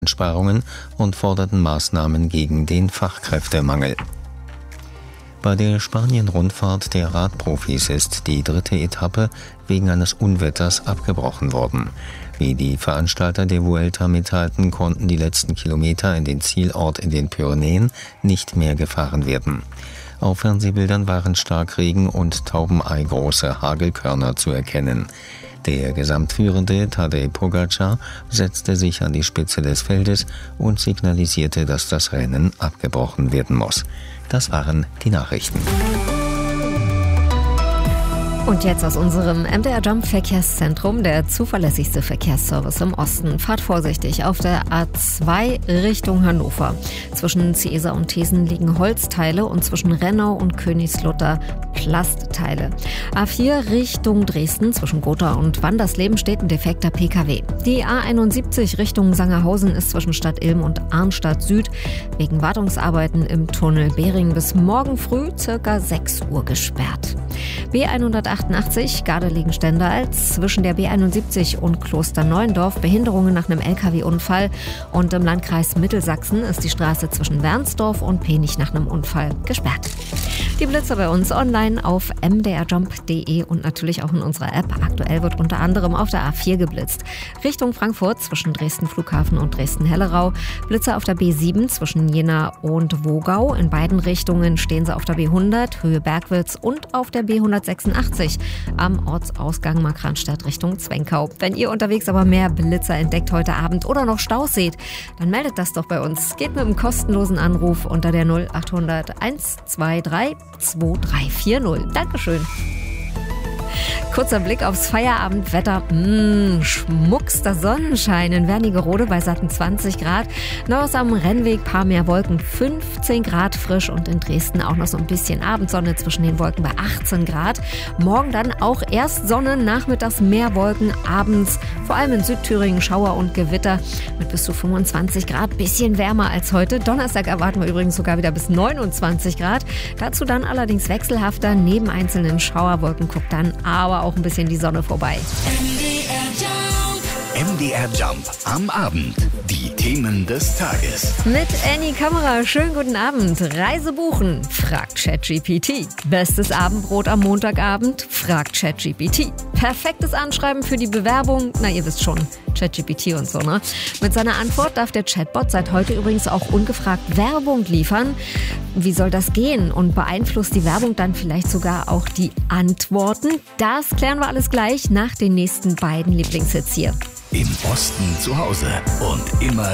Einsparungen und forderten Maßnahmen gegen den Fachkräftemangel. Bei der Spanien-Rundfahrt der Radprofis ist die 3. Etappe wegen eines Unwetters abgebrochen worden. Wie die Veranstalter der Vuelta mitteilten, konnten die letzten Kilometer in den Zielort in den Pyrenäen nicht mehr gefahren werden. Auf Fernsehbildern waren Starkregen und taubeneigroße Hagelkörner zu erkennen. Der Gesamtführende Tadej Pogačar setzte sich an die Spitze des Feldes und signalisierte, dass das Rennen abgebrochen werden muss. Das waren die Nachrichten. Und jetzt aus unserem MDR Jump Verkehrszentrum, der zuverlässigste Verkehrsservice im Osten. Fahrt vorsichtig auf der A2 Richtung Hannover. Zwischen Ciesa und Thesen liegen Holzteile und zwischen Rennau und Königslutter Plastteile. A4 Richtung Dresden, zwischen Gotha und Wandersleben steht ein defekter PKW. Die A71 Richtung Sangerhausen ist zwischen Stadt Ilm und Arnstadt Süd wegen Wartungsarbeiten im Tunnel Behring bis morgen früh ca. 6 Uhr gesperrt. B188 Gardelegen-Stendal zwischen der B71 und Klosterneuendorf Behinderungen nach einem LKW-Unfall und im Landkreis Mittelsachsen ist die Straße zwischen Wernsdorf und Penich nach einem Unfall gesperrt. Die Blitze bei uns online auf mdrjump.de und natürlich auch in unserer App. Aktuell wird unter anderem auf der A4 geblitzt. Richtung Frankfurt zwischen Dresden Flughafen und Dresden-Hellerau. Blitze auf der B7 zwischen Jena und Wogau. In beiden Richtungen stehen sie auf der B100 Höhe Bergwitz und auf der B186 am Ortsausgang Markranstädt Richtung Zwenkau. Wenn ihr unterwegs aber mehr Blitzer entdeckt heute Abend oder noch Staus seht, dann meldet das doch bei uns. Geht mit einem kostenlosen Anruf unter der 0800 123 2340. Dankeschön. Kurzer Blick aufs Feierabendwetter. Schmuckster Sonnenschein in Wernigerode bei satten 20 Grad. Neues am Rennweg, paar mehr Wolken, 15 Grad frisch und in Dresden auch noch so ein bisschen Abendsonne zwischen den Wolken bei 18 Grad. Morgen dann auch erst Sonne, nachmittags mehr Wolken, abends vor allem in Südthüringen Schauer und Gewitter mit bis zu 25 Grad. Bisschen wärmer als heute. Donnerstag erwarten wir übrigens sogar wieder bis 29 Grad. Dazu dann allerdings wechselhafter. Neben einzelnen Schauerwolken guckt dann aber auch ein bisschen die Sonne vorbei. MDR Jump am Abend. Die Themen des Tages. Mit Annie Kammerer. Schönen guten Abend. Reise buchen? Fragt ChatGPT. Bestes Abendbrot am Montagabend? Fragt ChatGPT. Perfektes Anschreiben für die Bewerbung? Na, ihr wisst schon. ChatGPT und so, ne? Mit seiner Antwort darf der Chatbot seit heute übrigens auch ungefragt Werbung liefern. Wie soll das gehen? Und beeinflusst die Werbung dann vielleicht sogar auch die Antworten? Das klären wir alles gleich nach den nächsten beiden Lieblingshits hier. Im Osten zu Hause und immer